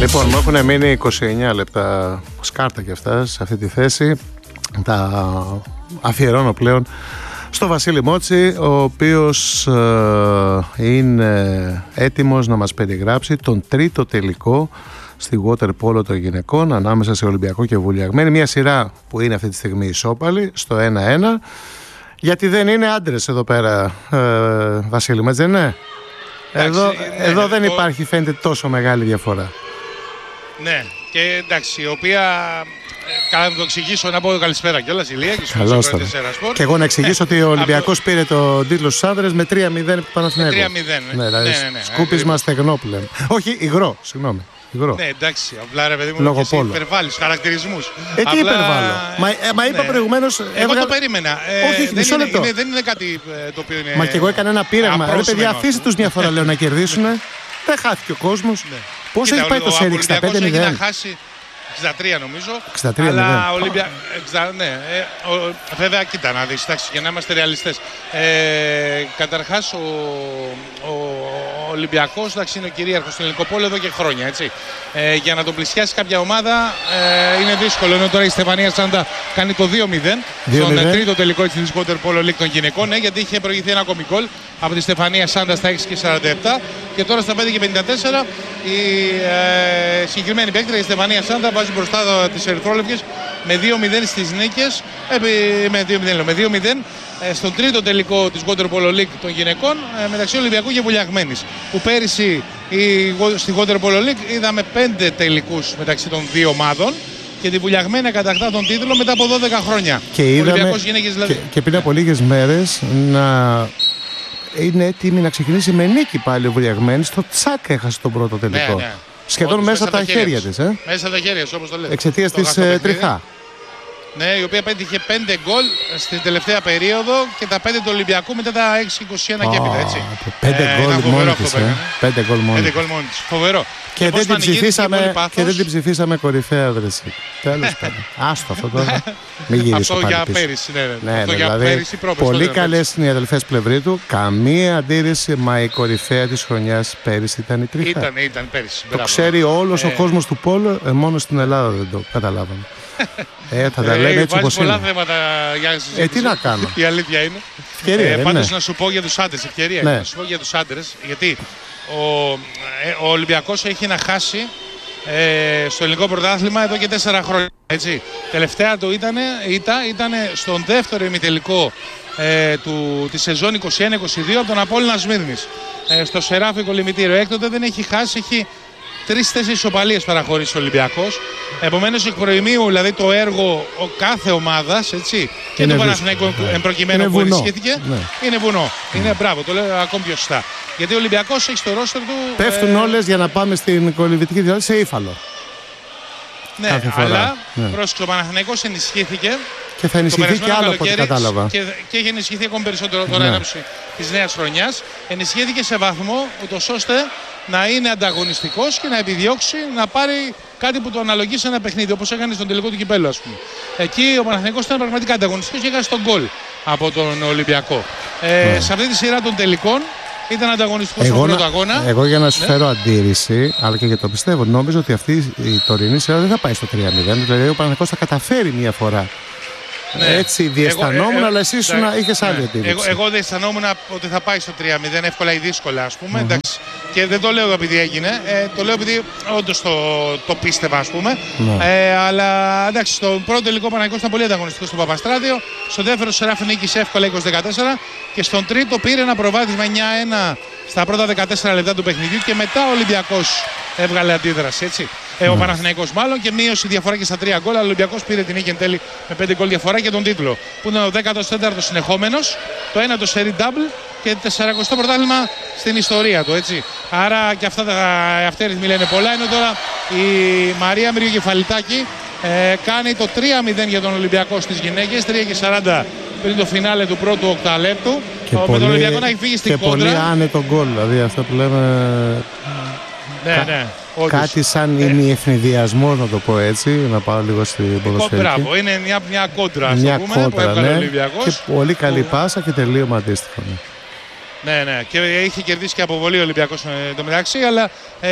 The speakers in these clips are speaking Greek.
Λοιπόν, μου έχουν μείνει 29 λεπτά σκάρτα και αυτά σε αυτή τη θέση. Τα αφιερώνω πλέον στο Βασίλη Μότσι, ο οποίος είναι έτοιμος να μας περιγράψει τον τρίτο τελικό στη water polo των γυναικών ανάμεσα σε Ολυμπιακό και Βουλιαγμένη. Μια σειρά που είναι αυτή τη στιγμή ισόπαλη στο 1-1, γιατί δεν είναι άντρες εδώ πέρα, Βασίλη, μας δεν είναι? Εδώ δεν υπάρχει, φαίνεται, τόσο μεγάλη διαφορά. Ναι, και εντάξει, η οποία, καλά να το εξηγήσω, να πω καλησπέρα κιόλας, Ηλία, και στους 24 Σπορ. Και εγώ να εξηγήσω ότι ο Ολυμπιακός πήρε το τίτλο στους άνδρες με 3-0 από Παναθηναϊκό. 3-0. Ναι, δηλαδή σκούπισμα στεγνό πλέον. Όχι, υγρό, συγγνώμη. Υγρό. Ναι, εντάξει, απλά ρε παιδί μου, και εσύ υπερβάλλεις χαρακτηρισμούς. Τι υπερβάλλω? Μα είπα προηγουμένως. Εγώ το περίμενα. Όχι, μισό λεπτό. Δεν είναι κάτι το οποίο είναι. Μα και εγώ έκανα ένα πείραμα. Ρε παιδιά, αφήστε τους μια φορά, λέω, να κερδίσουν. Δεν χάθηκε ο κόσμος. Πώς έχει πάει το σέρι, 65-0? 63 νομίζω. 63, αλλά ναι, βέβαια, κοίτα να δεις, για να είμαστε ρεαλιστές. Καταρχάς, ο Ολυμπιακός είναι ο κυρίαρχος στον ελληνικό πόλο εδώ και χρόνια, έτσι. Για να τον πλησιάσει κάποια ομάδα είναι δύσκολο. Ενώ τώρα η Στεφανία Σάντα κάνει το 2-0 στον τρίτο τελικό της Water Polo League των γυναικών, γιατί είχε προηγηθεί ένα ακόμη γκολ από τη Στεφανία Σάντα στα 6:47 και τώρα στα 5:54 η συγκεκριμένη παίκτρια, η Στεφανία Σάντα, βάζει μπροστά τις ερυθρόλευκες με 2-0 στις νίκες, με 2-0 στον τρίτο τελικό της Water Polo League των γυναικών μεταξύ Ολυμπιακού και Βουλιαγμένης, που πέρυσι στη Water Polo League είδαμε 5 τελικούς μεταξύ των δύο ομάδων και τη Βουλιαγμένη κατακτά τον τίτλο μετά από 12 χρόνια. Και είδαμε και πριν από λίγες μέρες να είναι έτοιμη να ξεκινήσει με νίκη πάλι ο Βουλιαγμένη. Στο τσάκ έχασε τον πρώτο τελικό. Ναι. Σχεδόν μέσα τα χέρια της. Μέσα τα χέρια της, όπως το λέτε. Εξαιτίας της τριχά. Ναι, η οποία πέτυχε 5 γκολ στην τελευταία περίοδο και τα 5 του Ολυμπιακού μετά τα 6-21 και έπειτα, έτσι. 5 γκολ μόνη της. 5 γκολ μόνη της. Φοβερό. Και δεν την ψηφίσαμε κορυφαία αδρεσή. Τέλος πάντων. Άστο αυτό τώρα. Μην γυρίσω πάλι για πίσω. πέρυσι, ναι. Αυτό για Δηλαδή, πέρυσι, πολύ καλές είναι οι αδελφές πλευροί του. Καμία αντίρρηση, μα η κορυφαία της χρονιάς πέρυσι ήταν η τριχά. Ήταν πέρυσι. Το ξέρει όλος ο κόσμος του πόλο, μόνο στην Ελλάδα δεν το καταλάβαμε. Θα τα λέμε έτσι όπως είναι. Πολλά θέματα για να συζητήσουμε. Τι να κάνω. Η αλήθεια είναι. Πάντως να σου πω για τους άντρες, ευκαιρία. Να σου πω για τους άντρες, γιατί ο Ολυμπιακός έχει να χάσει στο ελληνικό πρωτάθλημα εδώ και 4 χρόνια. Έτσι. Τελευταία του ήταν στον δεύτερο ημιτελικό της σεζόν 21-22 από τον Απόλλωνα Σμύρνης. Στο Σεράφικο Λιμιτήριο. Έκτοτε δεν έχει χάσει, έχει 3-4 ισοπαλίες παραχωρήσει ο Ολυμπιακός. Επομένως, εκ προημίου, δηλαδή το έργο κάθε ομάδας, έτσι, και το Παναθηναϊκό εμπροκειμένο που ενισχύθηκε, είναι βουνό. Είναι μπράβο, το λέω ακόμη πιο σωστά. Γιατί ο Ολυμπιακός έχει στο ρόστερ του. Πέφτουν όλες για να πάμε στην κολυβητική διαδικασία σε ύφαλο. Ναι, αλλά πρόσεξε, ο Παναθηναϊκός ενισχύθηκε. Και θα ενισχυθεί και άλλο από ό,τι κατάλαβα. Και έχει ενισχυθεί ακόμη περισσότερο τώρα έναψη της νέας χρονιάς. Ενισχύθηκε σε βαθμό ούτως ώστε να είναι ανταγωνιστικός και να επιδιώξει να πάρει κάτι που το αναλογεί σε ένα παιχνίδι, όπως έκανε στον τελικό του κυπέλλου, ας πούμε. Εκεί ο Παναθηναϊκός ήταν πραγματικά ανταγωνιστικός και έκανε τον γκολ από τον Ολυμπιακό. Σε αυτή τη σειρά των τελικών ήταν ανταγωνιστικός στον πρώτο αγώνα. Εγώ για να σου φέρω αντίρρηση, αλλά και για το πιστεύω, νόμιζα ότι αυτή η τωρινή σειρά δεν θα πάει στο 3-0. Δηλαδή ο Παναθηναϊκός θα καταφέρει μια φορά. Έτσι διαισθανόμουν, αλλά εσύ είχες άλλη αντίληψη. Εγώ δεν αισθανόμουν ότι θα πάει στο 3-0 εύκολα ή δύσκολα, ας πούμε. Εντάξει. Και δεν το λέω επειδή έγινε, το λέω επειδή όντως το πίστευα, ας πούμε. Αλλά εντάξει, στον πρώτο τελικό Παναθηναϊκός ήταν πολύ ανταγωνιστικός στο Παπαστράδιο. Στο δεύτερο Σεράφη νίκησε εύκολα 20-14 και στον τρίτο πήρε ένα προβάδισμα 9-1 στα πρώτα 14 λεπτά του παιχνιδιού και μετά ο Ολυμπιακός έβγαλε αντίδραση, έτσι. Ο Παναθηναϊκός μάλλον και μείωσε διαφορά και στα 3 γκολ. Ο Ολυμπιακός πήρε την νίκη εν τέλει με 5 γκολ διαφορά και τον τίτλο, που ήταν ο 14ο συνεχόμενος, το 1ο σερί double και 40ο πρωτάθλημα στην ιστορία του, έτσι. Άρα και αυτά οι αριθμοί λένε πολλά. Ενώ τώρα η Μαρία Μυριοκεφαλιτάκη κάνει το 3-0 για τον Ολυμπιακό στις γυναίκες, 3:40 πριν το φινάλε του πρώτου οκταλέπτου. Με τον Ολυμπιακό να έχει φύγει στην κόντρα. Και πολύ άνετο γκολ, δηλαδή αυτό που λέμε. Ναι. Κάτι σαν ημιευνηδιασμός, να το πω έτσι, να πάω λίγο στην ποδοσφαιρική. Μπράβο, είναι μια κόντρα, ας το πούμε, που έβγαλε ο Ολυμπιακός. Και πολύ καλή πάσα και τελείωμα αντίστοιχο. Ναι, και είχε κερδίσει και αποβολή ο Ολυμπιακός εντωμεταξύ, αλλά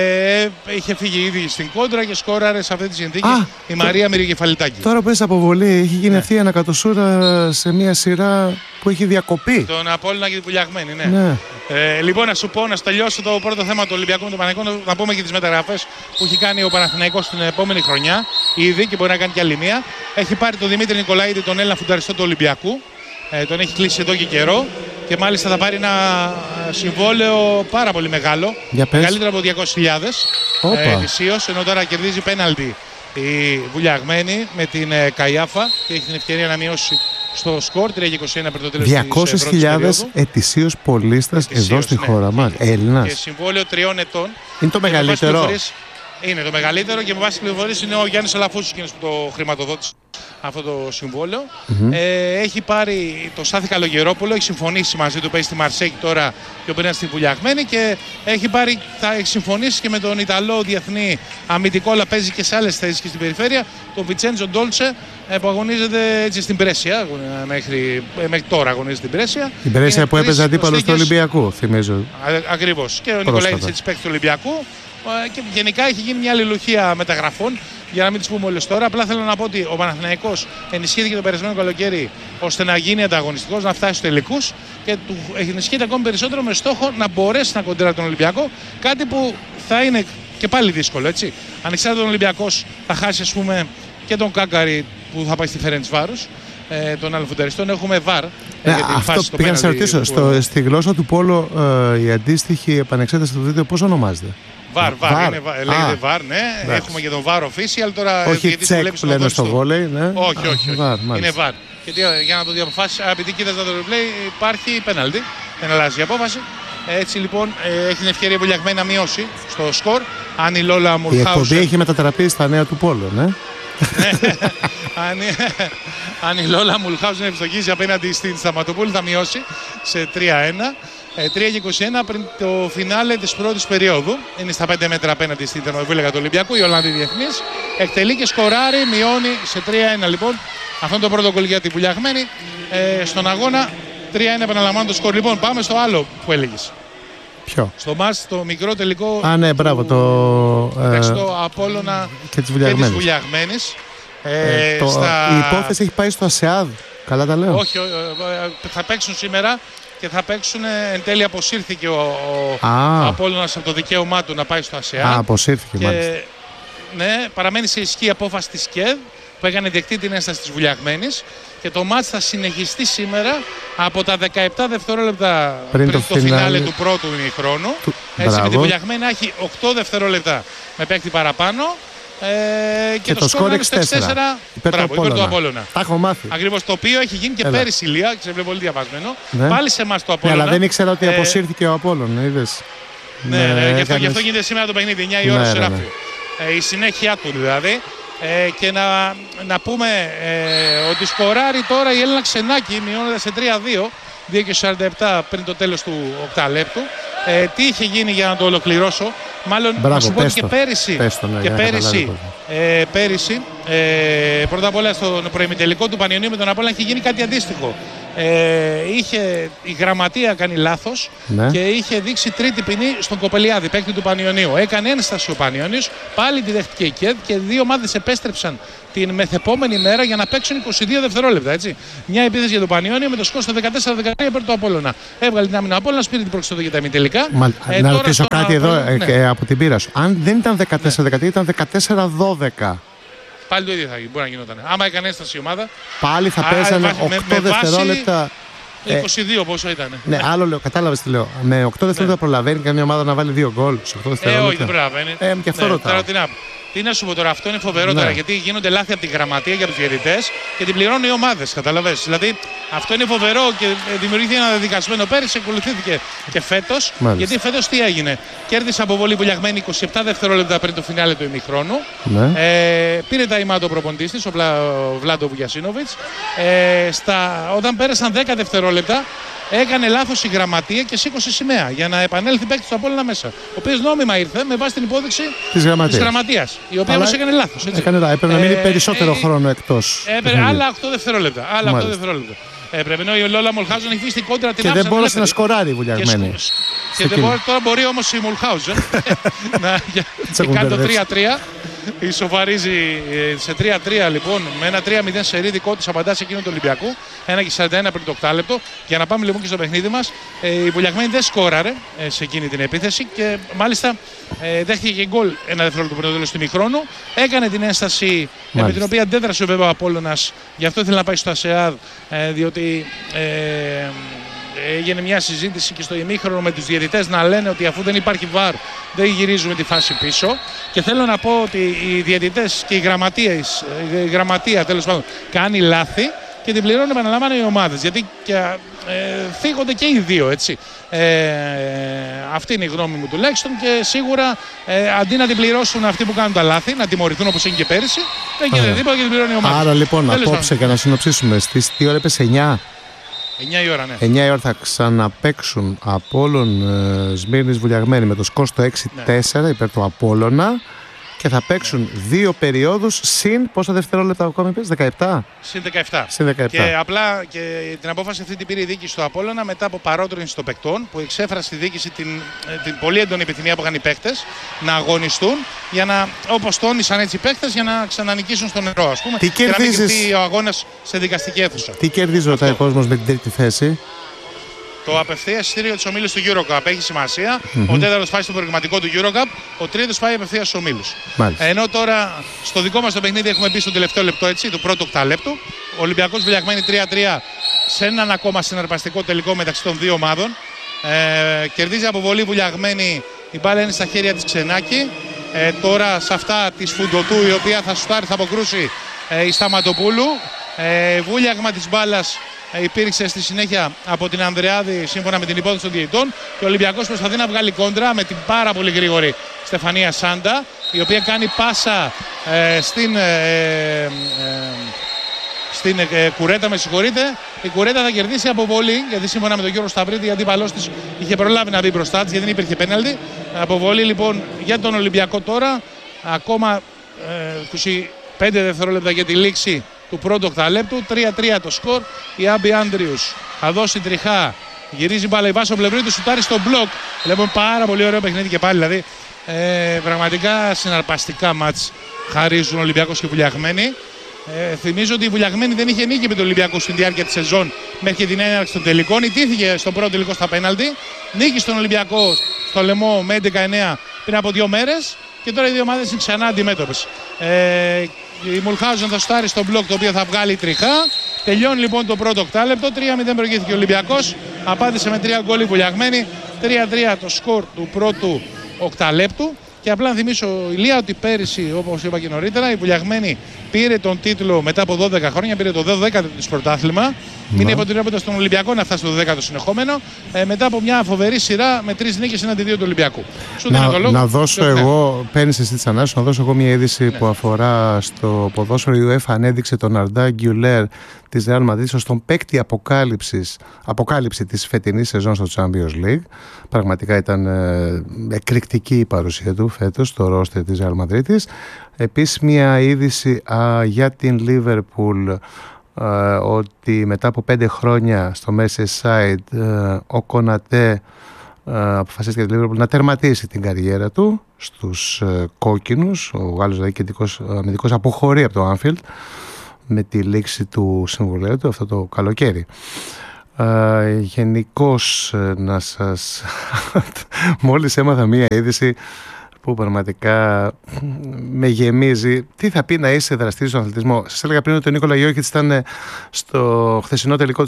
είχε φύγει ήδη στην κόντρα και σκόραρε σε αυτή τη συνθήκη η Μαρία Μυρικεφαλιτάκη. Τώρα που είσαι αποβολή, έχει γίνει αυτή η ανακατοσούρα σε μια σειρά που έχει διακοπεί. Τον Απόλλωνα και την Πουλιαγμένη, ναι. Λοιπόν, να σου πω, να σου τελειώσω το πρώτο θέμα του Ολυμπιακού με τον Παναθηναϊκό, να πούμε και τις μεταγραφές που έχει κάνει ο Παναθηναϊκός την επόμενη χρονιά, ήδη και μπορεί να κάνει και άλλη μία. Έχει πάρει τον Δημήτρη Νικολαίδη, τον Έλληνα φουνταριστό του Ολυμπιακού. Τον έχει κλείσει εδώ και καιρό και μάλιστα θα πάρει ένα συμβόλαιο πάρα πολύ μεγάλο. Μεγαλύτερο από 200.000 ετησίως, ενώ τώρα κερδίζει πέναλτι η Βουλιαγμένη με την Καϊάφα και έχει την ευκαιρία να μειώσει στο σκορ 3-21 πριν το τέλος της πρώτης περίοδου. 200.000 ετησίως πολίστας εδώ στη χώρα μας, Έλληνας. Και συμβόλαιο 3 ετών. Είναι το μεγαλύτερο. Είναι το μεγαλύτερο και με βάση πληροφορίες είναι ο Γιάννης Αλαφούσης εκείνος που το χρηματοδότησε αυτό το συμβόλαιο. Έχει πάρει το Στάθη Καλογερόπουλο, έχει συμφωνήσει μαζί του, παίζει στη Μαρσέκη τώρα και ο Πέρας στη Βουλιαγμένη και θα έχει συμφωνήσει και με τον Ιταλό διεθνή αμυντικό, αλλά παίζει και σε άλλες θέσεις και στην περιφέρεια, τον Βιτσέντζο Ντόλτσε που αγωνίζεται έτσι στην Πρέσια, μέχρι τώρα αγωνίζεται στην Πρέσια. Την Πρέσια που έπαιζε αντίπαλος του Ολυμπιακού, θυμίζω. Ακριβώς. Και ο Νικολαίδης έτσι παίκτη του Ολυμπιακού. Και γενικά έχει γίνει μια αλληλουχία μεταγραφών, για να μην τις πούμε όλες τώρα. Απλά θέλω να πω ότι ο Παναθηναϊκός ενισχύθηκε το περασμένο καλοκαίρι ώστε να γίνει ανταγωνιστικός, να φτάσει στους τελικούς και του ενισχύεται ακόμη περισσότερο με στόχο να μπορέσει να κοντράρει τον Ολυμπιακό. Κάτι που θα είναι και πάλι δύσκολο, έτσι. Ανεξάρτητα τον Ολυμπιακός θα χάσει, ας πούμε, και τον Κάγκαρη που θα πάει στη Φερεντσβάρος, των άλλων φουνταριστών. Έχουμε βαρ. Αυτό πήγα να σε ρωτήσω. Στη γλώσσα του πόλο η αντίστοιχη επανεξέταση του βίντεο πώς ονομάζεται? Βαρ. Λέγεται βαρ, ναι. Εντάξει. Έχουμε και τον βαρ official τώρα. Όχι τσεκ που λένε στο βόλεϊ, ναι. Όχι. Είναι βαρ. Γιατί για να το διαποφάσει, επειδή κοίταζα το replay, υπάρχει πέναλτι. Δεν αλλάζει η απόφαση. Έτσι λοιπόν έχει την ευκαιρία Βουλιαγμένη να μειώσει στο σκορ. Αν η Λόλα Μουλχάουζεν. Η εκπομπή έχει μετατραπεί στα νέα του πόλου, ναι. Αν η Λόλα Μουλχάουζεν ευστοχίσει απέναντι στην Σταματοπούλη, θα μειώσει σε 3-1. 3-21 πριν το φινάλε της πρώτης περίοδου. Είναι στα 5 μέτρα απέναντι στην τερματοφύλακα του Ολυμπιακού. Η Ολλανδή διεθνής εκτελεί και σκοράρει, μειώνει σε 3-1 λοιπόν. Αυτό είναι το πρώτο γκολ για τη Βουλιαγμένη στον αγώνα. 3-1 επαναλαμβάνω το σκορ. Λοιπόν, πάμε στο άλλο που έλεγες. Ποιο? Στο μάτς, το μικρό τελικό. Ναι, μπράβο. Το Απόλλωνα και της Βουλιαγμένης. Η υπόθεση έχει πάει στο ΑΣΕΑΔ. Καλά τα λέω? Όχι, θα παίξουν σήμερα. Και θα παίξουν, εν τέλει αποσύρθηκε ο Απόλλωνας από το δικαίωμά του να πάει στο ΑΣΕΑ. Αποσύρθηκε μάλιστα. Ναι, παραμένει σε ισχύ απόφαση της ΚΕΔ που έκανε δεκτή την ένσταση της Βουλιαγμένης και το μάτς θα συνεχιστεί σήμερα από τα 17 δευτερόλεπτα πριν το φινάλε του πρώτου ημιχρόνου. Έτσι με τη Βουλιαγμένη να έχει 8 δευτερόλεπτα με παίκτη παραπάνω. Και το σκορ είναι 6-4 υπέρ του Απόλλωνα. Τα έχω μάθει. Ακριβώς, το οποίο έχει γίνει και πέρυσι Ηλία, σε βλέπω πολύ διαβασμένο. Ναι. Πάλι σε εμάς το Απόλλωνα. Αλλά δεν ήξερα ότι αποσύρθηκε ο Απόλλωνα, είδες. Ναι, γι' αυτό γίνεται σήμερα το παιχνίδι, 9 η ώρα στο Σεράφιο. Η συνέχεια του δηλαδή. Και να πούμε ότι σκοράρει τώρα η Έλληνα Ξενάκη, μειώνοντας σε 3-2. 2:47 πριν το τέλος του 8 λεπτού. Τι είχε γίνει για να το ολοκληρώσω? Μάλλον να σου πω ότι και πέρυσι, πρώτα απ' όλα στον προημιτελικό του Πανιωνίου με τον Απόλλωνα είχε γίνει κάτι αντίστοιχο. Η γραμματεία κάνει λάθος και είχε δείξει τρίτη ποινή στον Κοπελιάδη, παίκτη του Πανιωνίου. Έκανε ένσταση ο Πανιώνιος, πάλι τη δέχτηκε η ΚΕΔ και δύο ομάδες επέστρεψαν την μεθεπόμενη μέρα για να παίξουν 22 δευτερόλεπτα. Έτσι. Μια επίθεση για τον Πανιώνιο με το σκορ στο 14-13 υπέρ του Απόλλωνα. Έβγαλε την άμυνα Απόλλωνα, πήρε την προξενότητα για τα ημιτελικά. Να ρωτήσω κάτι εδώ από την πείρα σου. Αν δεν ήταν 14-13, ήταν 14-12. Πάλι το ίδιο θα μπορεί να γινόταν. Άμα έκανε ένσταση η ομάδα. Πάλι θα παίζανε 8 δευτερόλεπτα. 22 πόσο ήταν. Ναι, άλλο λέω, κατάλαβες τι λέω. Με 8 δευτερόλεπτα προλαβαίνει καμία ομάδα να βάλει 2 γκολ σε 8 δευτερόλεπτα? Όχι, δεν προλαβαίνει. Και αυτό ρωτάω. Τι να σου πω τώρα, αυτό είναι φοβερό τώρα, γιατί γίνονται λάθη από τη γραμματεία για τους διαιτητές και την πληρώνουν οι ομάδες. Καταλαβαίνεις. Δηλαδή αυτό είναι φοβερό και δημιουργήθηκε ένα δικασμένο πέρυσι, ακολουθήθηκε και φέτος. Γιατί φέτος τι έγινε? Κέρδισε αποβολή Βουλιαγμένη 27 δευτερόλεπτα πριν το φινάλε του ημιχρόνου. Πήρε τα ημάτο ο προπονητής της, ο Βλάντο Βουγιασίνοβιτς. Όταν πέρασαν 10 δευτερόλεπτα, έκανε λάθος η γραμματεία και σήκωσε σημαία για να επανέλθει παίκτη του Απόλλωνα μέσα. Ο οποίος νόμιμα ήρθε με βάση την υπόδειξη της γραμματείας. Η οποία όμως έκανε λάθος. Έπρεπε να μείνει περισσότερο χρόνο εκτός. Άλλα 8 δευτερόλεπτα. έπρεπε. Ενώ η Λόλα Μολχάουζεν έχει βγει στην κόντρα την και δεν μπόρεσε να σκοράρει η Βουλιαγμένη. Και τώρα μπορεί όμως η Μολχάουζεν να κάνει το 3-3. Ισοφαρίζει σε 3-3 λοιπόν, με ένα 3-0 σερί δικό της απαντά σε εκείνο του Ολυμπιακού. 1:41 πριν το οκτάλεπτο. Για να πάμε λοιπόν και στο παιχνίδι μας, η Βουλιαγμένη δεν σκόραρε σε εκείνη την επίθεση και μάλιστα δέχτηκε και γκολ ένα δευτερόλεπτο πριν το τέλος του ημιχρόνου. Έκανε την ένσταση με την οποία αντέδρασε βέβαια ο Απόλλωνας, γι' αυτό ήθελε να πάει στο ΑΣΕΑΔ, διότι έγινε μια συζήτηση και στο ημίχρονο με τους διαιτητές να λένε ότι αφού δεν υπάρχει VAR δεν γυρίζουμε τη φάση πίσω. Και θέλω να πω ότι οι διαιτητές και η γραμματεία τέλος πάντων κάνει λάθη και την πληρώνουν, επαναλαμβάνω, οι ομάδες. Γιατί φύγονται και οι δύο, έτσι. Αυτή είναι η γνώμη μου τουλάχιστον και σίγουρα αντί να την πληρώσουν αυτοί που κάνουν τα λάθη, να τιμωρηθούν όπως έγινε και πέρυσι, δεν γίνεται τίποτα και την πληρώνει η ομάδα. Άρα λοιπόν, απόψε για να συνοψίσουμε, στις τι ώρα είπες, 9? 9 η ώρα, ναι. 9 η ώρα θα ξαναπαίξουν Απόλλων Σμύρνης Βουλιαγμένη με το σκορ στο 6-4 υπέρ του Απόλλωνα και θα παίξουν δύο περιόδους συν πόσα δευτερόλεπτα ακόμη είπες, 17? Συν 17. Και απλά και την απόφαση αυτή την πήρε η διοίκηση του Απόλλωνα μετά από παρότρινση των παικτών που εξέφρασε η διοίκηση την πολύ έντονη επιθυμία που είχαν οι παίκτες να αγωνιστούν για να, όπως τόνισαν έτσι οι παίκτες, για να ξανανικήσουν στο νερό, ας πούμε. Τι και να μην κρυφτεί ο αγώνας σε δικαστική αίθουσα. Τι κερδίζει, ρωτάει ο κόσμος, με την τρίτη θέση? Το απευθείας εισιτήριο της ομίλους του EuroCup έχει σημασία. Ο τέταρτος πάει στο προγραμματικό του EuroCup, ο τρίτος πάει απευθείας στους ομίλους. Ενώ τώρα στο δικό μας το παιχνίδι έχουμε μπει στο τελευταίο λεπτό, έτσι, του πρώτου οκτάλεπτου. Ο Ολυμπιακός Βουλιαγμένη 3-3 σε έναν ακόμα συναρπαστικό τελικό μεταξύ των δύο ομάδων. Κερδίζει αποβολή Βουλιαγμένη, η μπάλα είναι στα χέρια της Ξενάκη. Τώρα σε αυτά της Φουντοτού, η οποία θα σουτάρει, θα αποκρούσει η Σταματοπούλου. Βούλιαγμα της μπάλας υπήρξε στη συνέχεια από την Ανδρεάδη σύμφωνα με την υπόθεση των διαιτητών και ο Ολυμπιακός προσπαθεί να βγάλει κόντρα με την πάρα πολύ γρήγορη Στεφανία Σάντα, η οποία κάνει πάσα στην Κουρέτα, με συγχωρείτε. Η Κουρέτα θα κερδίσει αποβολή, γιατί σύμφωνα με τον Γιώργο Σταυρίτη η αντίπαλός της είχε προλάβει να μπει μπροστά της γιατί δεν υπήρχε πέναλτι. Αποβολή λοιπόν για τον Ολυμπιακό τώρα, ακόμα 25 δευτερόλεπτα για τη λήξη του πρώτου οκταλέπτου. 3-3 το σκορ. Η Άμπι Άντριους θα δώσει τριχά, γυρίζει μπάλα η Βάσο Πλευρή του, σουτάρει στο μπλοκ. Βλέπουμε πάρα πολύ ωραίο παιχνίδι και πάλι, δηλαδή πραγματικά συναρπαστικά μάτς χαρίζουν ο Ολυμπιακός και η Βουλιαγμένη. Θυμίζω ότι η Βουλιαγμένη δεν είχε νίκη με τον Ολυμπιακό στην διάρκεια της σεζόν μέχρι την έναρξη των τελικών. Ιτήθηκε στον πρώτο τελικό στα πέναλτι. Νίκη στον Ολυμπιακό στο Λεμό με 11-9 πριν από 2 μέρες. Και τώρα οι δύο ομάδες είναι ξανά αντιμέτωπες. Η Μουλχάουζεν θα στάρει στο μπλοκ, το οποίο θα βγάλει τριχά. Τελειώνει λοιπόν το πρώτο οκτάλεπτο. 3-0 προηγήθηκε ο Ολυμπιακός. Απάντησε με 3 γκολ η Βουλιαγμένη. 3-3 το σκορ του πρώτου οκταλέπτου. Και απλά να θυμίσω, Ηλία, ότι πέρυσι, όπως είπα και νωρίτερα, η Βουλιαγμένη πήρε τον τίτλο μετά από 12 χρόνια, πήρε το 12ο της πρωτάθλημα. Είναι υποτιτλιότητα στον Ολυμπιακό να φτάσει στο 12ο συνεχόμενο. Μετά από μια φοβερή σειρά με 3 νίκες εναντί 2 του Ολυμπιακού. Να δώσω εγώ, παίρνεις εσύ τις ανάσεις, να δώσω εγώ μια είδηση που αφορά στο ποδόσφαιρο. Η UEFA ανέδειξε τον Αρντά Γκιουλέρ της Real Madrid ως τον παίκτη αποκάλυψη της φετινής σεζόν στο Champions League. Πραγματικά ήταν εκρηκτική η παρουσία του φέτος στο ρόστερ της Real Madrid. Επίσης μια είδηση για την Liverpool, ότι μετά από 5 χρόνια στο Merseyside ο Κονατέ αποφασίστηκε για τη Liverpool να τερματίσει την καριέρα του στους κόκκινους. Ο Γάλλος δηλαδή αμυντικός αποχωρεί από το Anfield με τη λήξη του συμβουλίου του αυτό το καλοκαίρι. Γενικώς να σας μόλις έμαθα μία είδηση που πραγματικά με γεμίζει. Τι θα πει να είσαι δραστήριος στον αθλητισμό? Σας έλεγα πριν ότι ο Νίκολα Γιώκητς ήταν στο χθεσινό τελικό